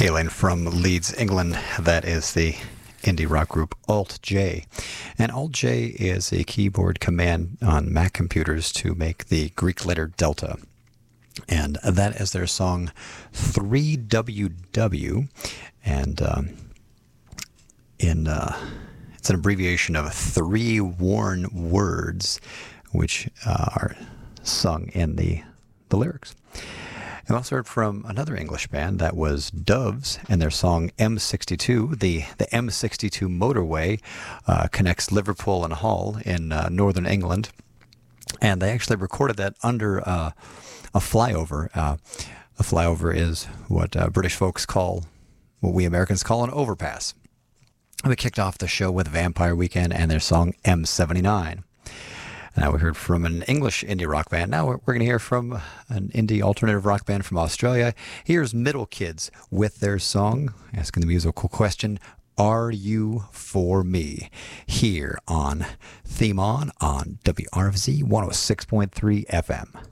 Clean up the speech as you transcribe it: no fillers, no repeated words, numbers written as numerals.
Hailing from Leeds, England, that is the indie rock group Alt J. And Alt J is a keyboard command on Mac computers to make the Greek letter delta. And that is their song 3WW. And it's an abbreviation of 3 worn words, which are sung in the lyrics. I also heard from another English band, that was Doves, and their song M62. The M62 motorway connects Liverpool and Hull in northern England, and they actually recorded that under a flyover. A flyover is what British folks call, what we Americans call an overpass. We kicked off the show with Vampire Weekend and their song M79. Now we heard from an English indie rock band. Now we're going to hear from an indie alternative rock band from Australia. Here's Middle Kids with their song, asking the musical question, Are You For Me? Here on Theme On WRFZ 106.3 FM.